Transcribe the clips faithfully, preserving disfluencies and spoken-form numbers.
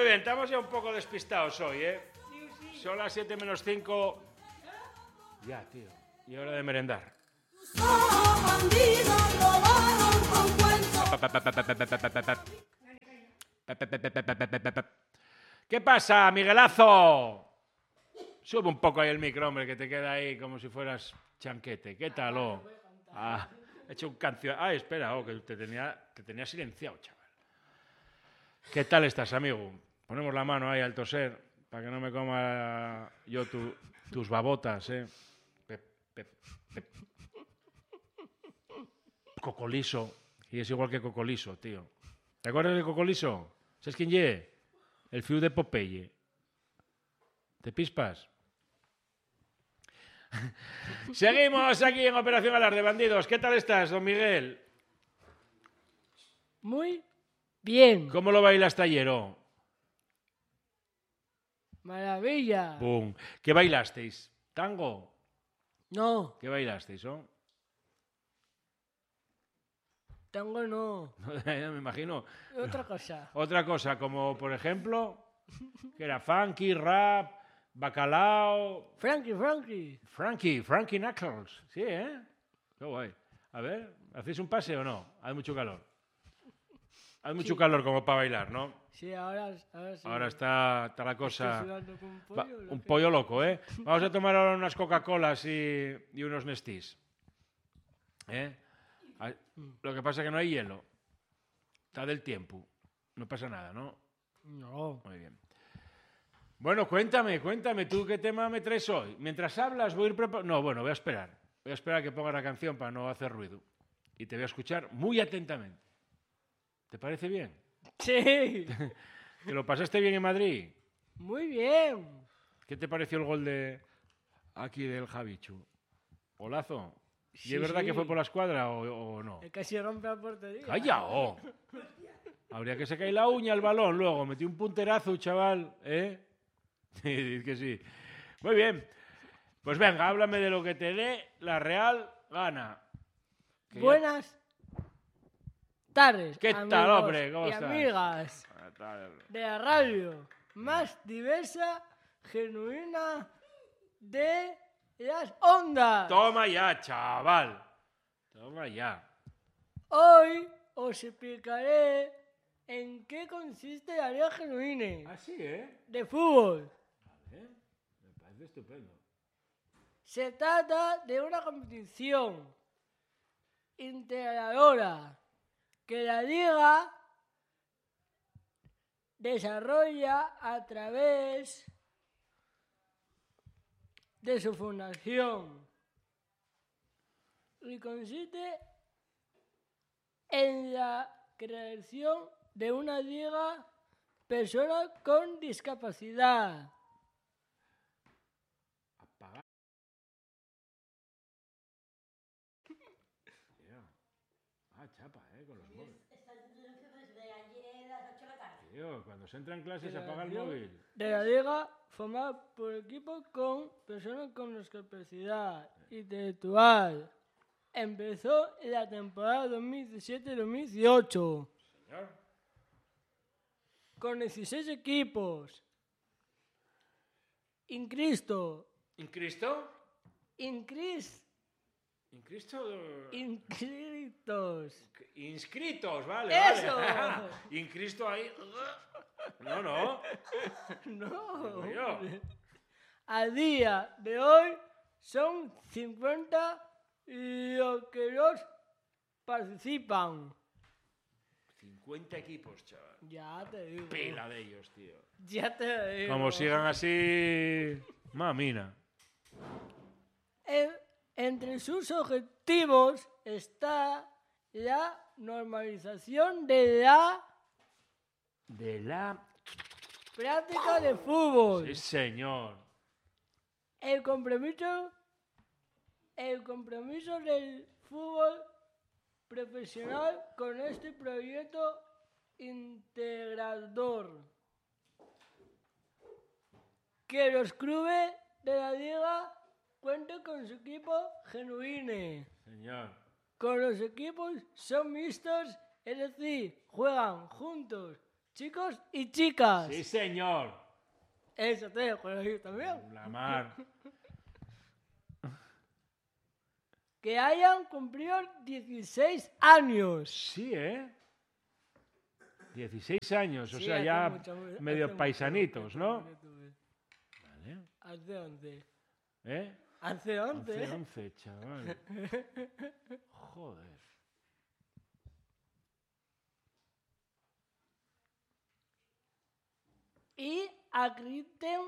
bien, estamos ya un poco despistados hoy, ¿eh? Son las siete menos cinco. Ya, tío. Y hora de merendar. ¿Qué pasa, Miguelazo? Sube un poco ahí el micro, hombre, que te queda ahí como si fueras chanquete. ¿Qué tal, oh? Ah, he hecho un canción. Ah, espera, oh, que te tenía, te tenía silenciado, chaval. ¿Qué tal estás, amigo? Ponemos la mano ahí al toser para que no me coma yo tu, tus babotas, ¿eh? Pep, pep, pep. Cocoliso. Y es igual que Cocoliso, tío. ¿Te acuerdas de Cocoliso? ¿Sabes quién ye? El fiu de Popeye. ¿Te pispas? Seguimos aquí en Operación Alarde, bandidos. ¿Qué tal estás, don Miguel? Muy bien. ¿Cómo lo bailaste ayer, oh? Maravilla. ¡Pum! ¿Qué bailasteis? ¿Tango? No, ¿Qué bailasteis, oh? tango no. Me imagino. Otra cosa. Otra cosa, como por ejemplo, que era funky, rap, bacalao. Frankie, Frankie. Frankie, Frankie Knuckles. Sí, ¿eh? Qué guay. A ver, ¿hacéis un pase o no? Hay mucho calor. Hay mucho Sí. calor como para bailar, ¿no? Sí, ahora, ahora sí. Ahora está, está la Estoy cosa... sudando como un Va- pollo, lo un que- pollo loco, ¿eh? Vamos a tomar ahora unas Coca-Colas y, y unos Nestís. ¿Eh? Ah, Lo que pasa es que no hay hielo. Está del tiempo. No pasa nada, ¿no? No. Muy bien. Bueno, cuéntame, cuéntame, ¿tú qué tema me traes hoy? Mientras hablas voy a ir preparando... No, bueno, voy a esperar. Voy a esperar a que ponga la canción para no hacer ruido. Y te voy a escuchar muy atentamente. ¿Te parece bien? Sí. ¿Te lo pasaste bien en Madrid? Muy bien. ¿Qué te pareció el gol de aquí del Javichu? Golazo. ¿Y Sí, es verdad sí. que fue por la escuadra o, o no? El que se rompe la portería. ¡Calla! Oh. Habría que sacar la uña al balón luego. Metí un punterazo, chaval. ¿Eh? Dices que sí. Muy bien. Pues venga, háblame de lo que te dé la Real Gana. Que ya- Buenas tardes. ¿Qué tal, amigos hombre? ¿Cómo y estás? amigas Ah, tal. de la radio más diversa, genuina de las ondas. Toma ya, chaval. Toma ya. Hoy os explicaré en qué consiste la Liga Genuina Así, ¿eh? de fútbol. Vale. Me parece estupendo. Se trata de una competición integradora que la Liga desarrolla a través de su fundación y consiste en la creación de una liga personas con discapacidad. Apagar. Tío. Ah, chapa, ¿eh? Con los móviles. Tío, cuando se entra en clase se apaga el móvil. De la liga formada por equipos con personas con discapacidad intelectual. Empezó en la temporada dos mil diecisiete dos mil dieciocho Señor. con dieciséis equipos. Incristo, ¿En Cristo? incris, ¿En Cristo? inscritos. Inscritos, vale, ¡Eso! vale. ¿En Cristo ahí? No, no. No. Digo yo. A día de hoy son cincuenta los que los participan. cincuenta equipos, chaval. Ya te digo. Pila de ellos, tío. Ya te digo. Como sigan así... Mamina. En- entre sus objetivos está la normalización de la De la... práctica de fútbol. Sí, señor. El compromiso, el compromiso del fútbol profesional con este proyecto integrador. Que los clubes de la liga cuenten con su equipo genuino. Señor. Con los equipos son mixtos, es decir, juegan juntos chicos y chicas. Sí, señor. Eso te dejo colegio también. La mar. Que hayan cumplido dieciséis años. Sí, ¿eh? dieciséis años, o Sí, sea, hace ya mucho, hace medio mucho paisanitos, que ¿no? tuve. Vale. Hace once. ¿Eh? Hace once. once, once, chaval. Joder. Y acrediten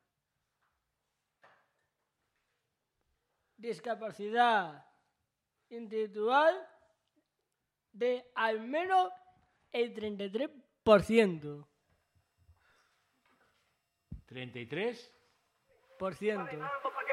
discapacidad intelectual de al menos el treinta y tres por ciento. ¿treinta y tres? Por ciento.